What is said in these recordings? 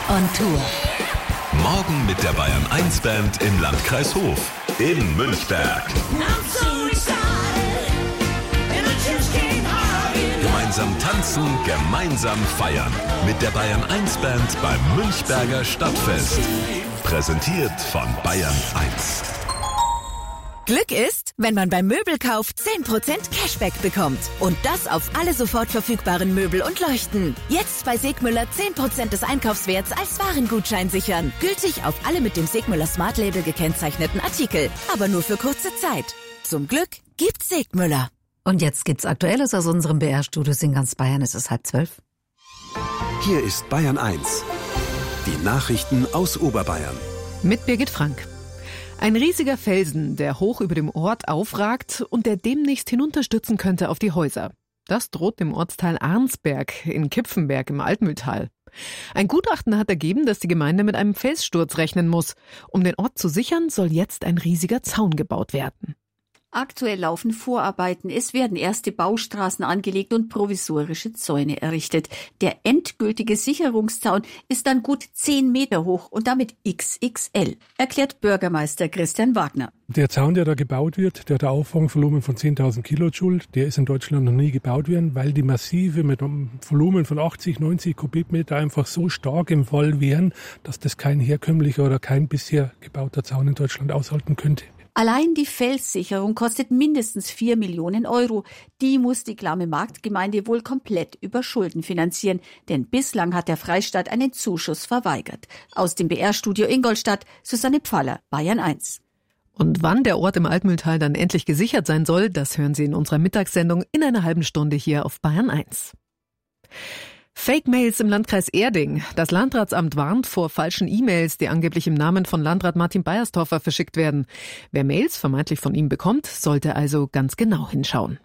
on Tour. Morgen mit der Bayern 1 Band im Landkreis Hof in Münchberg. Gemeinsam tanzen, gemeinsam feiern. Mit der Bayern 1 Band beim Münchberger Stadtfest. Präsentiert von Bayern 1. Glück ist, wenn man beim Möbelkauf 10% Cashback bekommt. Und das auf alle sofort verfügbaren Möbel und Leuchten. Jetzt bei Segmüller 10% des Einkaufswerts als Warengutschein sichern. Gültig auf alle mit dem Segmüller Smart Label gekennzeichneten Artikel. Aber nur für kurze Zeit. Zum Glück gibt's Segmüller. Und jetzt gibt's Aktuelles aus unserem BR-Studios in ganz Bayern. Es ist 11:30. Hier ist Bayern 1. Die Nachrichten aus Oberbayern. Mit Birgit Frank. Ein riesiger Felsen, der hoch über dem Ort aufragt und der demnächst hinunterstürzen könnte auf die Häuser. Das droht dem Ortsteil Arnsberg in Kipfenberg im Altmühltal. Ein Gutachten hat ergeben, dass die Gemeinde mit einem Felssturz rechnen muss. Um den Ort zu sichern, soll jetzt ein riesiger Zaun gebaut werden. Aktuell laufen Vorarbeiten. Es werden erste Baustraßen angelegt und provisorische Zäune errichtet. Der endgültige Sicherungszaun ist dann gut 10 Meter hoch und damit XXL, erklärt Bürgermeister Christian Wagner. Der Zaun, der da gebaut wird, der hat ein Auffangvolumen von 10.000 Kilojoule. Der ist in Deutschland noch nie gebaut worden, weil die Massive mit einem Volumen von 80, 90 Kubikmeter einfach so stark im Fall wären, dass das kein herkömmlicher oder kein bisher gebauter Zaun in Deutschland aushalten könnte. Allein die Felssicherung kostet mindestens 4 Millionen Euro. Die muss die Glamme Marktgemeinde wohl komplett über Schulden finanzieren, denn bislang hat der Freistaat einen Zuschuss verweigert. Aus dem BR-Studio Ingolstadt, Susanne Pfaller, Bayern 1. Und wann der Ort im Altmühltal dann endlich gesichert sein soll, das hören Sie in unserer Mittagssendung in einer halben Stunde hier auf Bayern 1. Fake-Mails im Landkreis Erding. Das Landratsamt warnt vor falschen E-Mails, die angeblich im Namen von Landrat Martin Beiersdorfer verschickt werden. Wer Mails vermeintlich von ihm bekommt, sollte also ganz genau hinschauen.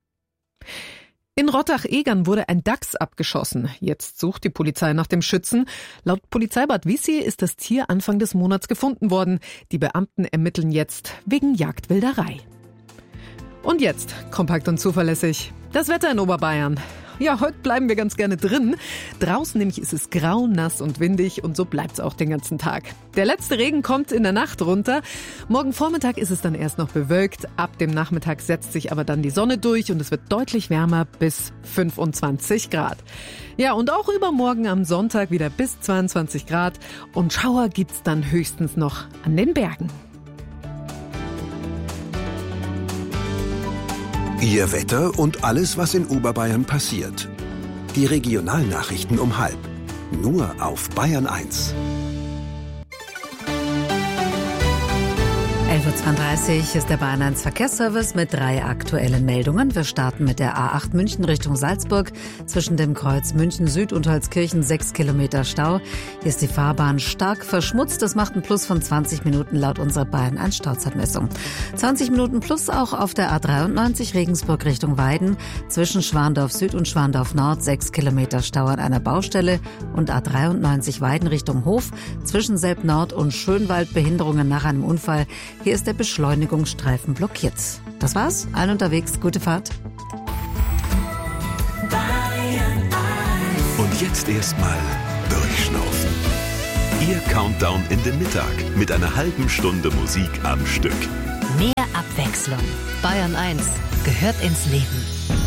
In Rottach-Egern wurde ein Dachs abgeschossen. Jetzt sucht die Polizei nach dem Schützen. Laut Polizeibad Wiessee ist das Tier Anfang des Monats gefunden worden. Die Beamten ermitteln jetzt wegen Jagdwilderei. Und jetzt, kompakt und zuverlässig, das Wetter in Oberbayern. Ja, heute bleiben wir ganz gerne drin. Draußen nämlich ist es grau, nass und windig und so bleibt's auch den ganzen Tag. Der letzte Regen kommt in der Nacht runter. Morgen Vormittag ist es dann erst noch bewölkt. Ab dem Nachmittag setzt sich aber dann die Sonne durch und es wird deutlich wärmer bis 25 Grad. Ja, und auch übermorgen am Sonntag wieder bis 22 Grad. Und Schauer gibt's dann höchstens noch an den Bergen. Ihr Wetter und alles, was in Oberbayern passiert. Die Regionalnachrichten um 12:30. Nur auf Bayern 1. 11:32 Uhr ist der Bayern 1 Verkehrsservice mit 3 aktuellen Meldungen. Wir starten mit der A8 München Richtung Salzburg. Zwischen dem Kreuz München Süd und Holzkirchen 6 Kilometer Stau. Hier ist die Fahrbahn stark verschmutzt. Das macht einen Plus von 20 Minuten laut unserer Bayern 1 Stauzeitmessung. 20 Minuten plus auch auf der A93 Regensburg Richtung Weiden. Zwischen Schwandorf Süd und Schwandorf Nord 6 Kilometer Stau an einer Baustelle. Und A93 Weiden Richtung Hof. Zwischen Selb Nord und Schönwald Behinderungen nach einem Unfall. Hier ist der Beschleunigungsstreifen blockiert. Das war's. Allen unterwegs. Gute Fahrt. Und jetzt erstmal durchschnaufen. Ihr Countdown in den Mittag mit einer halben Stunde Musik am Stück. Mehr Abwechslung. Bayern 1 gehört ins Leben.